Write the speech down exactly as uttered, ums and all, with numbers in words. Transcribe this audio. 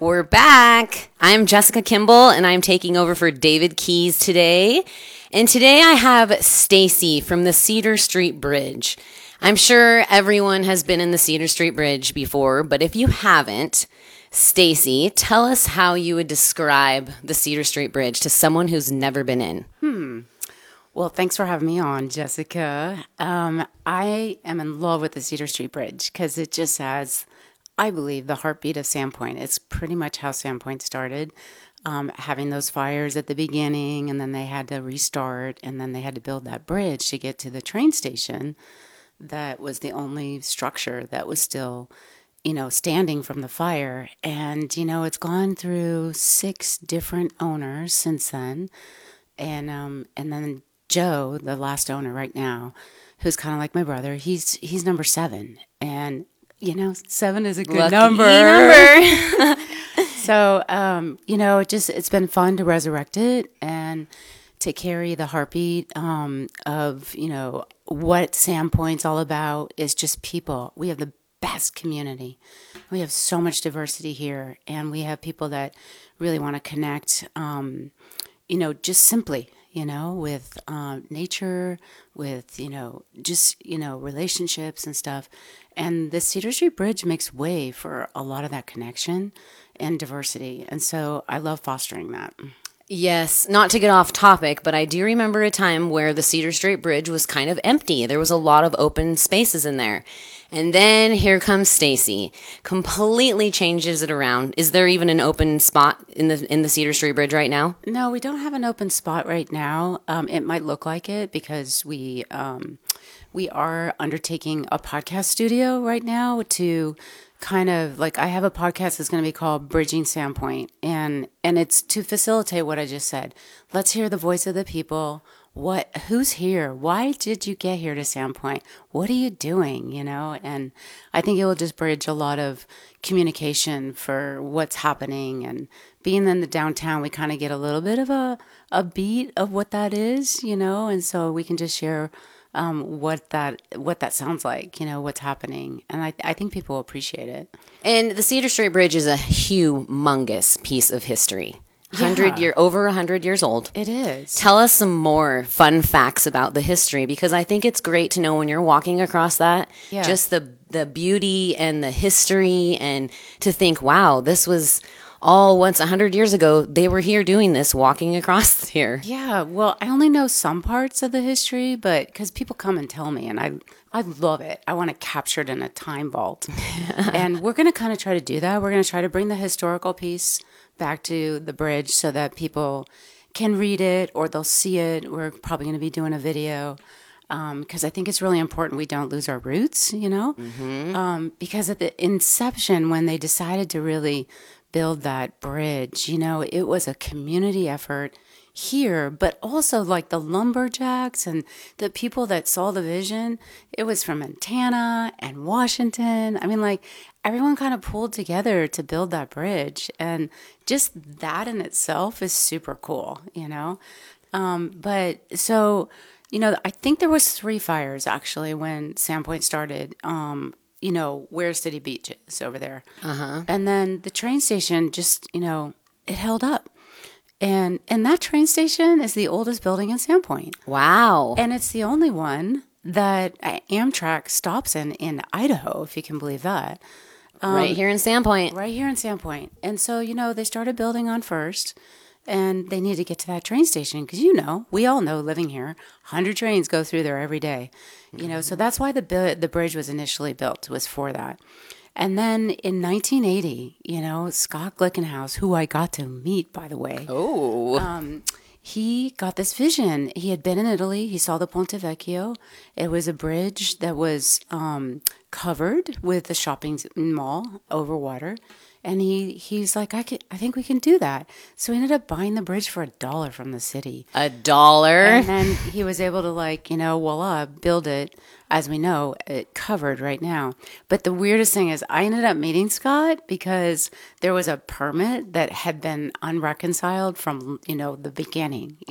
We're back. I'm Jessica Kimball, and I'm taking over for David Keys today. And today I have Stacy from the Cedar Street Bridge. I'm sure everyone has been in the Cedar Street Bridge before, but if you haven't, Stacy, tell us how you would describe the Cedar Street Bridge to someone who's never been in. Hmm. Well, thanks for having me on, Jessica. Um, I am in love with the Cedar Street Bridge because it just has, I believe, the heartbeat of Sandpoint. It's pretty much how Sandpoint started, um, having those fires at the beginning, and then they had to restart, and then they had to build that bridge to get to the train station. That was the only structure that was still, you know, standing from the fire. And, you know, it's gone through six different owners since then. And um, and then Joe, the last owner right now, who's kind of like my brother, he's he's number seven. And, you know, seven is a good Lucky number. number. So, um, you know, it just, it's been fun to resurrect it and to carry the heartbeat um, of, you know, what Sandpoint's all about is just people. We have the best community. We have so much diversity here, and we have people that really want to connect, um, you know, just simply, you know, with um, nature, with, you know, just, you know, relationships and stuff. And the Cedar Street Bridge makes way for a lot of that connection and diversity. And so I love fostering that. Yes, not to get off topic, but I do remember a time where the Cedar Street Bridge was kind of empty. There was a lot of open spaces in there. And then here comes Stacy, completely changes it around. Is there even an open spot in the in the Cedar Street Bridge right now? No, we don't have an open spot right now. Um, it might look like it because we um, we are undertaking a podcast studio right now to kind of like, I have a podcast that's going to be called Bridging Sandpoint, and and it's to facilitate what I just said. Let's hear the voice of the people. What, who's here? Why did you get here to Sandpoint? What are you doing? You know, and I think it will just bridge a lot of communication for what's happening. And being in the downtown, we kind of get a little bit of a, a beat of what that is, you know, and so we can just share um, what that what that sounds like, you know, what's happening. And I, I think people will appreciate it. And the Cedar Street Bridge is a humongous piece of history. Hundred Yeah. year over a hundred years old. It is. Tell us some more fun facts about the history, because I think it's great to know when you're walking across that, Yeah. just the the beauty and the history, and to think, wow, this was all once a hundred years ago. They were here doing this, walking across here. Yeah, well, I only know some parts of the history, but because people come and tell me, and I, I love it. I want to capture it in a time vault, and we're going to kind of try to do that. We're going to try to bring the historical piece back to the bridge so that people can read it or they'll see it. We're probably going to be doing a video because um, I think it's really important we don't lose our roots, you know, mm-hmm. um, because at the inception, when they decided to really build that bridge, you know, it was a community effort here, but also like the lumberjacks and the people that saw the vision. It was from Montana and Washington. I mean, like everyone kind of pulled together to build that bridge, and just that in itself is super cool, you know. Um, but so, you know, I think there was three fires actually when Sandpoint started. Um, you know, where City Beach is over there. Uh-huh. And then the train station just, you know, it held up. And and that train station is the oldest building in Sandpoint. Wow. And it's the only one that Amtrak stops in in Idaho, if you can believe that. Um, right here in Sandpoint. Right here in Sandpoint. And so, you know, they started building on First, and they need to get to that train station because, you know, we all know living here, one hundred trains go through there every day. You know, so that's why the the bridge was initially built, was for that. And then in nineteen eighty, you know, Scott Glickenhaus, who I got to meet, by the way. Oh. Um, he got this vision. He had been in Italy. He saw the Ponte Vecchio. It was a bridge that was um, covered with a shopping mall over water. And he, he's like, I could, I think we can do that. So he ended up buying the bridge for a dollar from the city. A dollar? And then he was able to, like, you know, voila, build it. As we know, it covered right now. But the weirdest thing is I ended up meeting Scott because there was a permit that had been unreconciled from, you know, the beginning.